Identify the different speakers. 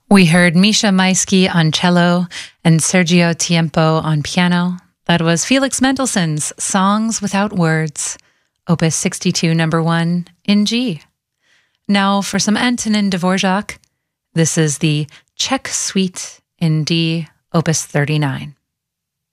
Speaker 1: We heard Misha Maisky on cello and Sergio Tiempo on piano. That was Felix Mendelssohn's Songs Without Words, Opus 62, number 1, in G. Now for some Antonin Dvorak. This is the Czech Suite in D, Opus 39.